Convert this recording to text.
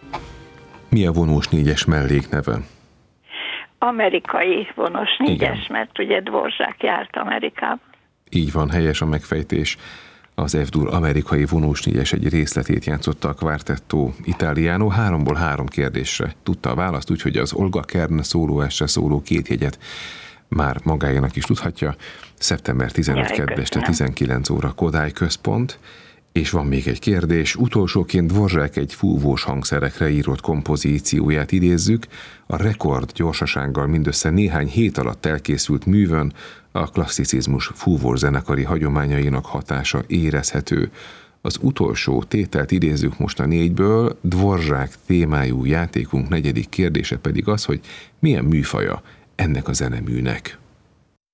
Mi a vonós négyes mellékneve? Amerikai vonós négyes, Igen. mert ugye Dvorzsák járt Amerikába. Így van, helyes a megfejtés. Az F-dur amerikai vonós négyes egy részletét játszotta a Quartetto Italiano 3-3 kérdésre. Tudta a választ, úgyhogy az Olga Kern szólóesse szóló 2 jegyet már magáénak is tudhatja. Szeptember 15 kedd este 19 óra Kodály Központ. És van még egy kérdés, utolsóként Dvorzsák egy fúvós hangszerekre írott kompozícióját idézzük, a rekord gyorsasággal mindössze néhány hét alatt elkészült művön a klasszicizmus fúvós zenekari hagyományainak hatása érezhető. Az utolsó tételt idézzük most a 4-ből, Dvorzsák témájú játékunk 4. kérdése pedig az, hogy milyen műfaja ennek a zeneműnek.